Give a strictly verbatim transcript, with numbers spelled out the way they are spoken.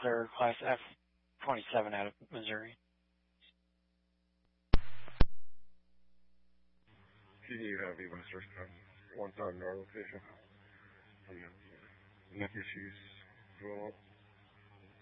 clear class F twenty-seven out of Missouri. P D Heavy Western one time normal location. Neck issues.